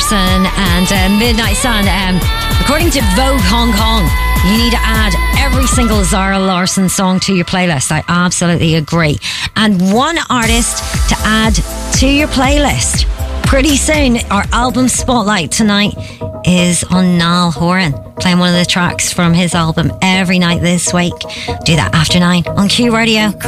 Larson and Midnight Sun. According to Vogue Hong Kong, you need to add every single Zara Larsson song to your playlist. I absolutely agree. And one artist to add to your playlist pretty soon. Our album spotlight tonight is on Niall Horan, playing one of the tracks from his album every night this week. Do that after 9 on Q Radio.